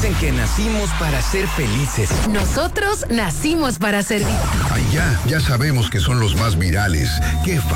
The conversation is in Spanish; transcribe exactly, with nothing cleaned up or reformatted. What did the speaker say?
Dicen que nacimos para ser felices. Nosotros nacimos para servir. Ay, ya, ya sabemos que son los más virales. Qué